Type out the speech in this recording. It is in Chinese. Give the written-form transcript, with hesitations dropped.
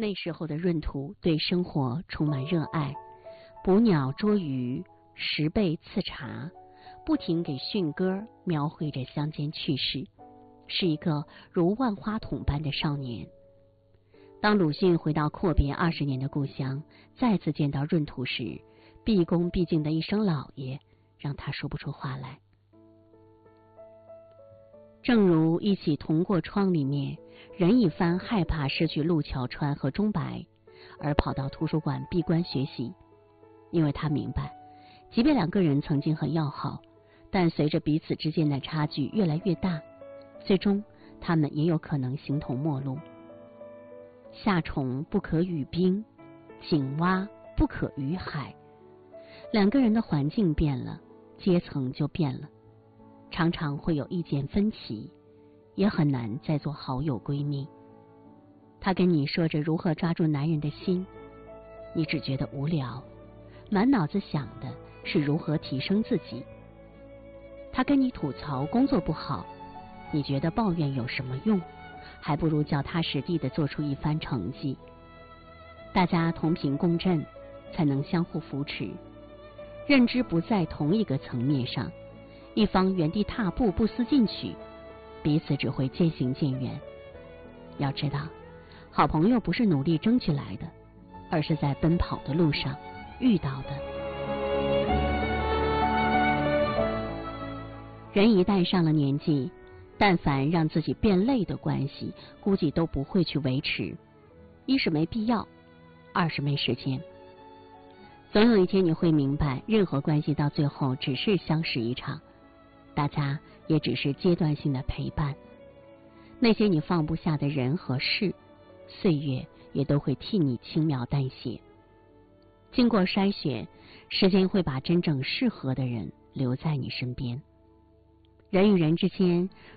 那时候的闰土对生活充满热爱，捕鸟捉鱼，拾贝刺茶，不停给驯歌描绘着乡间趣事，是一个如万花筒般的少年。当鲁迅回到阔别20年的故乡，再次见到闰土时，毕恭毕敬的一声老爷让他说不出话来。正如一起同过窗里面，任一帆害怕失去陆桥川和钟白，而跑到图书馆闭关学习，因为他明白，即便两个人曾经很要好，但随着彼此之间的差距越来越大，最终他们也有可能形同陌路。夏虫不可语冰，井蛙不可语海。两个人的环境变了，阶层就变了，常常会有意见分歧，也很难再做好友闺蜜。他跟你说着如何抓住男人的心，你只觉得无聊，满脑子想的是如何提升自己。他跟你吐槽工作不好，你觉得抱怨有什么用，还不如脚踏实地地做出一番成绩。大家同频共振，才能相互扶持。认知不在同一个层面上，一方原地踏步不思进取，彼此只会渐行渐远。要知道，好朋友不是努力争取来的，而是在奔跑的路上遇到的。人一旦上了年纪，但凡让自己变累的关系，估计都不会去维持。一是没必要，二是没时间。总有一天你会明白，任何关系到最后只是相识一场，大家也只是阶段性的陪伴。那些你放不下的人和事，岁月也都会替你轻描淡写。经过筛选，时间会把真正适合的人留在你身边。人与人之间，